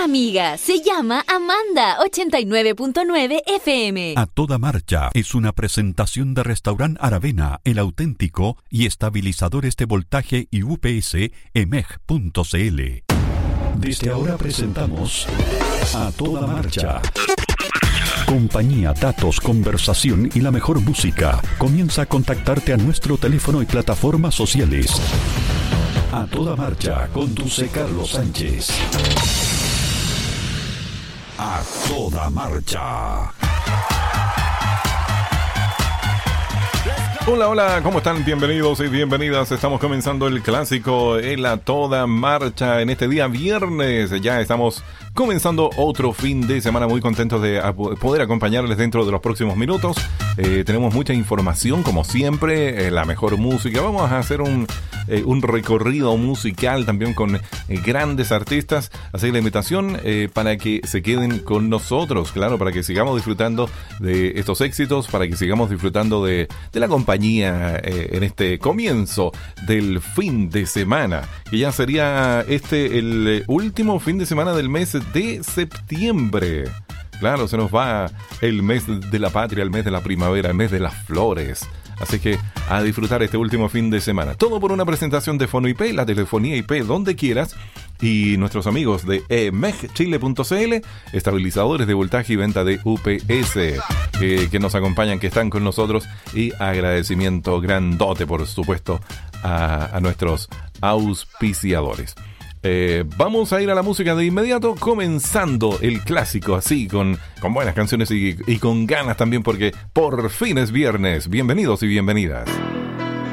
amiga, se llama Amanda, 89.9 FM. A Toda Marcha es una presentación de Restaurant Aravena, el auténtico, y estabilizadores de voltaje y UPS emeg.cl. Desde ahora presentamos A Toda Marcha. Compañía, datos, conversación y la mejor música. Comienza a contactarte a nuestro teléfono y plataformas sociales. A Toda Marcha, conduce Carlos Sánchez. A Toda Marcha. Hola, hola, ¿cómo están? Bienvenidos y bienvenidas. Estamos comenzando el clásico El A Toda Marcha en este día viernes. Ya estamos comenzando otro fin de semana, muy contentos de poder acompañarles dentro de los próximos minutos. Tenemos mucha información, como siempre, la mejor música. Vamos a hacer un recorrido musical también con grandes artistas. Así la invitación para que se queden con nosotros, claro, para que sigamos disfrutando de estos éxitos, para que sigamos disfrutando de la compañía en este comienzo del fin de semana, que ya sería el último fin de semana del mes de septiembre. Claro, se nos va el mes de la patria, el mes de la primavera, el mes de las flores. Así que a disfrutar este último fin de semana. Todo por una presentación de Fono IP, la telefonía IP donde quieras. Y nuestros amigos de emegchile.cl, estabilizadores de voltaje y venta de UPS, que nos acompañan, que están con nosotros. Y agradecimiento grandote, por supuesto, a nuestros auspiciadores. Vamos a ir a la música de inmediato, comenzando el clásico así, con buenas canciones y con ganas también, porque por fin es viernes. Bienvenidos y bienvenidas.